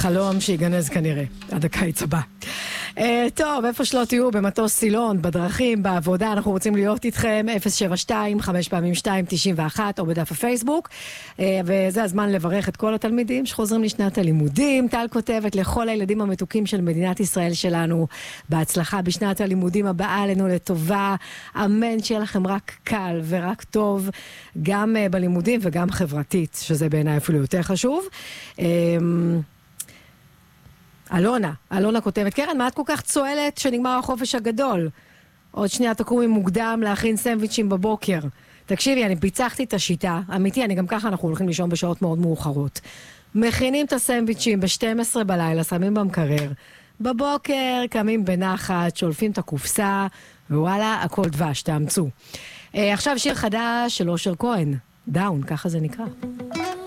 חלום שיגנז כנראה עד הקיץ הבא. טוב, איפה שלא תהיו, במטוס סילון, בדרכים, בעבודה, אנחנו רוצים להיות איתכם 072 5 פעמים 2 91 או בדף הפייסבוק, וזה הזמן לברך את כל התלמידים שחוזרים לשנת הלימודים. טל כותבת לכל הילדים המתוקים של מדינת ישראל שלנו, בהצלחה בשנת הלימודים הבאה לנו לטובה, אמן, שיהיה לכם רק קל ורק טוב, גם בלימודים וגם חברתית, שזה בעיניי אפילו יותר חשוב. אלונה כותבת, קרן, מה את כל כך צועלת שנגמר החופש הגדול? עוד שנייה תקומי מוקדם להכין סנדוויצ'ים בבוקר. תקשיבי, אני פיצחתי את השיטה, אמיתי, גם ככה אנחנו הולכים לישון בשעות מאוד מאוחרות. מכינים את הסנדוויצ'ים ב-12 בלילה, שמים במקרר. בבוקר קמים בנחת, שולפים את הקופסה, ווואלה, הכל דבש, תאמצו. עכשיו שיר חדש של אושר כהן, דאון, ככה זה נקרא.